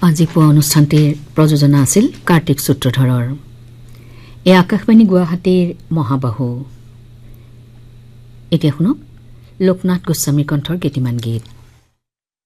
আজি পুৱা অনুষ্ঠানটিৰ প্ৰযোজনা আছিল কাৰ্তিক সূত্ৰধৰৰ। এই আকাশবাণী গুৱাহাটীৰ মহাবাহু। এতিয়া শুনক লোকনাথ গোস্বামীৰ কণ্ঠৰ কেইটিমান গীত।